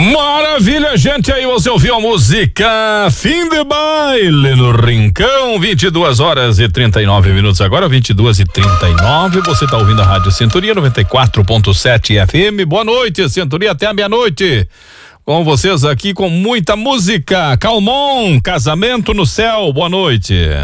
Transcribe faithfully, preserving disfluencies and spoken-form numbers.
Maravilha, gente, aí você ouviu a música Fim de Baile no Rincão, vinte e duas horas e trinta e nove minutos agora, vinte e duas e trinta e nove, você tá ouvindo a Rádio Centuria noventa e quatro ponto sete F M. Boa noite, Centuria, até a meia-noite. Com vocês aqui com muita música. Calmon, Casamento no Céu, boa noite.